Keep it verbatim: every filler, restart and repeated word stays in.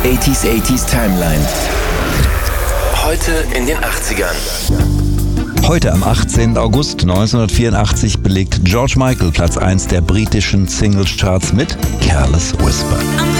achtziger achtziger Timeline. Heute in den achtzigern. Heute am achtzehnten August neunzehnhundertvierundachtzig belegt George Michael Platz eins der britischen Singles-Charts mit Careless Whisper.